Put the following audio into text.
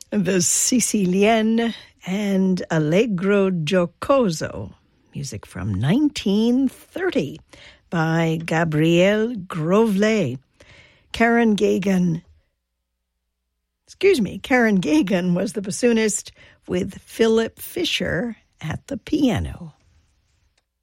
The Sicilienne and Allegro Giocoso, music from 1930 by Gabriele Grovlet. Karen Gagan was the bassoonist with Philip Fisher at the piano.